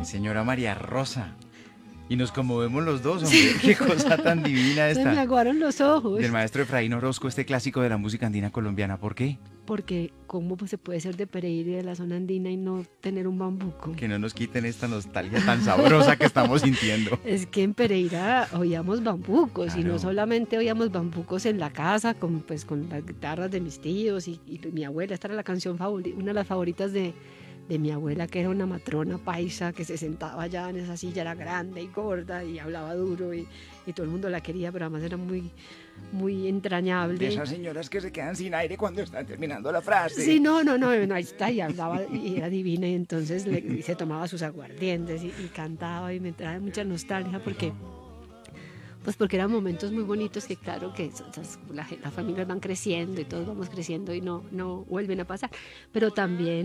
Señora María Rosa. Y nos conmovemos los dos, hombre. Qué cosa tan divina Se me esta. aguaron los ojos. Del maestro Efraín Orozco, este clásico de la música andina colombiana. ¿Por qué? Porque cómo se puede ser de Pereira y de la zona andina y no tener un bambuco. Que no nos quiten esta nostalgia tan sabrosa que estamos sintiendo. Es que en Pereira oíamos bambucos, y Claro. no solamente oíamos bambucos en la casa con las guitarras de mis tíos y mi abuela. Esta era la canción favorita, una de las favoritas de mi abuela, que era una matrona paisa que se sentaba allá en esa silla, era grande y gorda y hablaba duro y todo el mundo la quería, pero además era muy, muy entrañable. De esas señoras que se quedan sin aire cuando están terminando la frase. Sí, no, ahí está, y hablaba y era divina, y entonces y se tomaba sus aguardientes y cantaba, y me trae mucha nostalgia porque eran momentos muy bonitos que claro que las familias van creciendo y todos vamos creciendo y no vuelven a pasar, pero también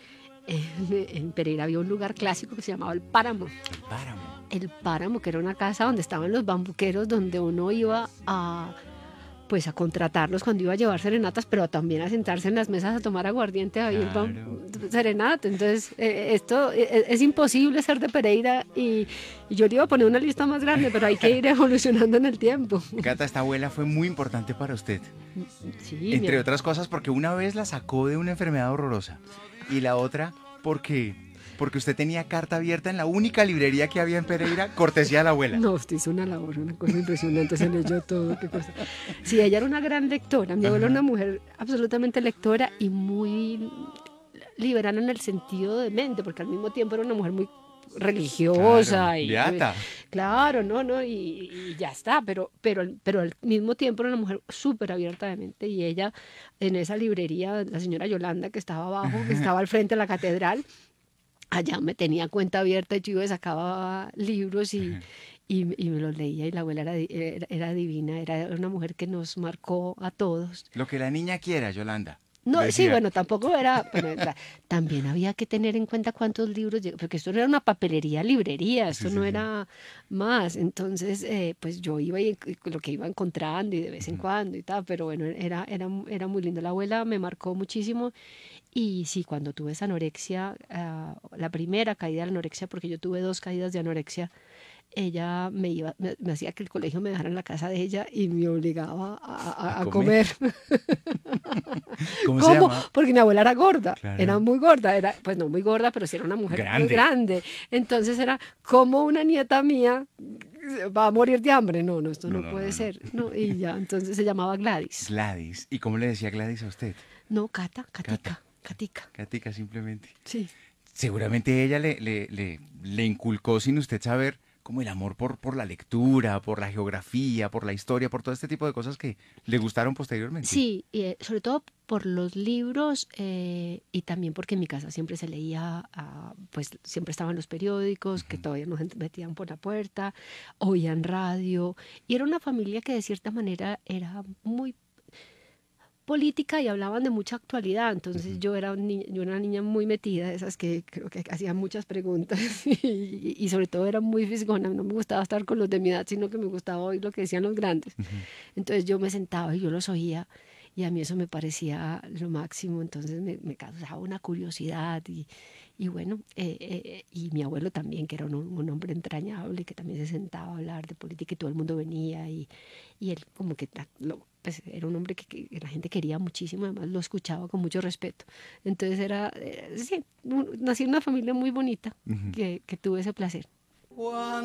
en Pereira había un lugar clásico que se llamaba El Páramo. El páramo. El Páramo, que era una casa donde estaban los bambuqueros, donde uno iba a contratarlos cuando iba a llevar serenatas, pero también a sentarse en las mesas a tomar aguardiente, a oír serenata. Entonces, esto es imposible ser de Pereira, y yo le iba a poner una lista más grande, pero hay que ir evolucionando en el tiempo. Cata, esta abuela fue muy importante para usted. Sí, Entre otras cosas porque una vez la sacó de una enfermedad horrorosa y la otra porque usted tenía carta abierta en la única librería que había en Pereira, cortesía de la abuela. No, usted hizo una labor, una cosa impresionante, se leyó todo, qué cosa. Sí, ella era una gran lectora, mi abuela era una mujer absolutamente lectora y muy liberal en el sentido de mente, porque al mismo tiempo era una mujer muy religiosa, Claro, beata. Claro, y ya está, pero al mismo tiempo era una mujer súper abierta de mente, y ella en esa librería, la señora Yolanda, que estaba abajo, que estaba al frente de la catedral, allá me tenía cuenta abierta y yo iba y sacaba libros y me los leía, y la abuela era divina, era una mujer que nos marcó a todos. Lo que la niña quiera, Yolanda. No, Decía. sí, bueno, tampoco era, también había que tener en cuenta cuántos libros, porque esto no era una papelería, librería, esto no era más. Entonces, pues yo iba y lo que iba encontrando y de vez en cuando y tal, pero bueno, era muy lindo. La abuela me marcó muchísimo, y sí, cuando tuve esa anorexia, la primera caída de la anorexia, porque yo tuve 2 caídas de anorexia, ella me hacía que el colegio me dejara en la casa de ella y me obligaba a comer. ¿Cómo se llama? Porque mi abuela era gorda, Claro. era muy gorda, pues no muy gorda, pero sí era una mujer Grande. muy grande. Entonces era, como una nieta mía va a morir de hambre? No, esto no puede ser. No, y ya, entonces se llamaba Gladys. Gladys. ¿Y cómo le decía Gladys a usted? No, Catica. Catica, simplemente. Sí. Seguramente ella le inculcó, sin usted saber, como el amor por la lectura, por la geografía, por la historia, por todo este tipo de cosas que le gustaron posteriormente. Sí, y sobre todo por los libros, y también porque en mi casa siempre se leía, pues siempre estaban los periódicos, que todavía nos metían por la puerta, oían radio, y era una familia que de cierta manera era muy política y hablaban de mucha actualidad. Entonces yo era una niña muy metida, esas que creo que hacían muchas preguntas y sobre todo era muy fisgona. No me gustaba estar con los de mi edad, sino que me gustaba oír lo que decían los grandes. Entonces yo me sentaba y yo los oía, y a mí eso me parecía lo máximo. Entonces me causaba una curiosidad, y bueno, y mi abuelo también, que era un hombre entrañable, que también se sentaba a hablar de política y todo el mundo venía, y él como que pues era un hombre que la gente quería muchísimo, además lo escuchaba con mucho respeto. Entonces sí, nací en una familia muy bonita, que tuve ese placer.